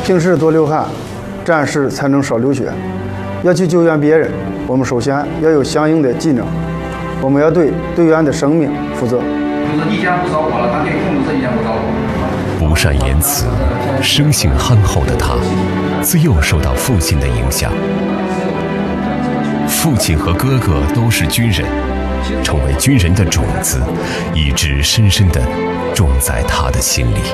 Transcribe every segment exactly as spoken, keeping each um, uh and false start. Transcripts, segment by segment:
平时多流汗，战士才能少流血。要去救援别人，我们首先要有相应的技能，我们要对队员的生命负责。 就是你既然不烧火了，他可以控制自己先不着火。 不善言辞，生性憨厚的他，自幼受到父亲的影响。父亲和哥哥都是军人，成为军人的种子，一直深深地种在他的心里。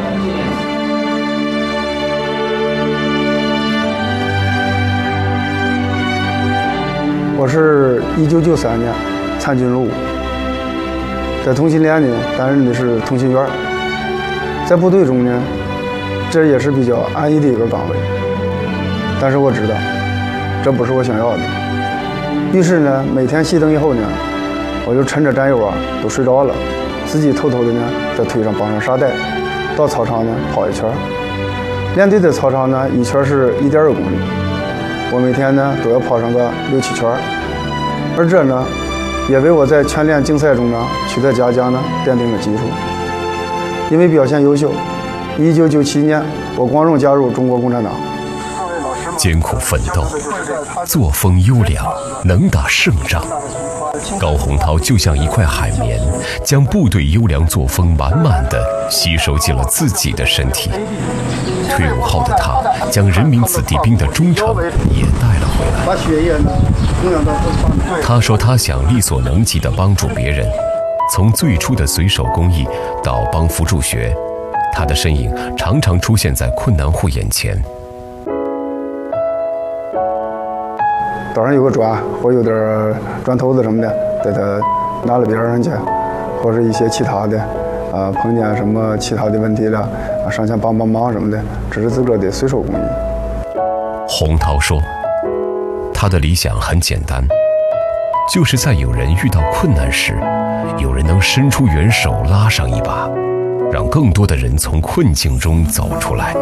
我是一九九三年参军入伍，在通信连呢担任的是通信员，在部队中呢，这也是比较安逸的一个岗位。但是我知道，这不是我想要的。于是呢，每天熄灯以后呢，我就趁着战友啊都睡着了，自己偷偷的呢在腿上绑上沙袋，到操场呢跑一圈。连队的操场呢一圈是一点二公里，我每天呢都要跑上个六七圈。而这呢，也为我在全连竞赛中呢取得嘉奖呢奠定了基础。因为表现优秀，一九九七年我光荣加入中国共产党。 艰苦奋斗，作风优良，能打胜仗。高洪涛就像一块海绵，将部队优良作风满满地吸收进了自己的身体。退伍后的他，将人民子弟兵的忠诚也带了回来。 把血液呢供养到各方面。 他说他想力所能及地帮助别人，从最初的随手公益到帮扶助学，他的身影常常出现在困难户眼前。 岛上有个砖，或有点砖头子什么的，带他拿了边上去，或是一些其他的，啊，碰见什么其他的问题了，啊，上前帮帮忙什么的，这是自个儿的随手公益。 洪涛说，他的理想很简单，就是在有人遇到困难时，有人能伸出援手拉上一把，让更多的人从困境中走出来。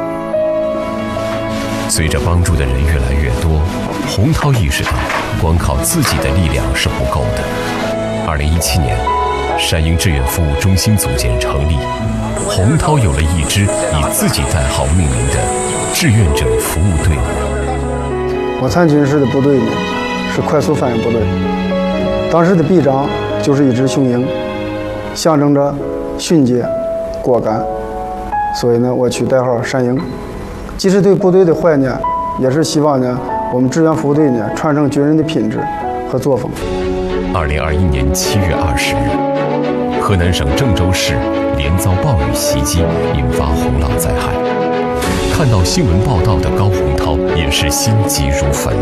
随着帮助的人越来越多，洪涛意识到，光靠自己的力量是不够的。二零一七年，山鹰志愿服务中心组建成立，洪涛有了一支以自己代号命名的志愿者服务队伍。 我参军时的部队呢，是快速反应部队，当时的臂章就是一只雄鹰，象征着迅捷、果敢，所以呢，我取代号山鹰。既是对部队的怀念，也是希望呢，我们志愿服务队呢传承军人的品质和作风。 二零二一年七月二十日，河南省郑州市连遭暴雨袭击，引发洪涝灾害。看到新闻报道的高洪涛也是心急如焚。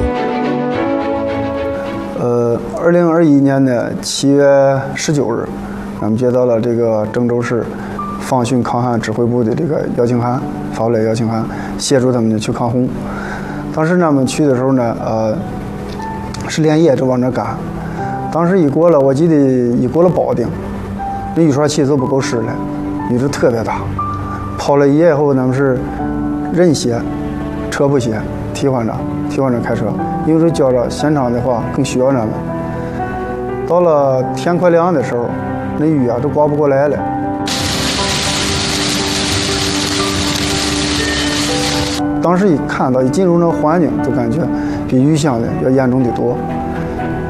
呃，二零二一年的七月十九日，咱们接到了这个郑州市防汛抗旱指挥部的这个邀请函，发过来邀请函，协助他们去抗洪。当时呢，我们去的时候呢，呃，是连夜就往那赶。当时一过了，我记得一过了保定，那雨刷器都不够使了，雨是特别大。跑了一夜以后，咱们是人歇，车不歇，替换着替换着开车，因为这觉着现场的话更需要咱们。到了天快亮的时候，那雨啊都刮不过来了。当时一看到一进入那个环境，就感觉比预想的要严重的多。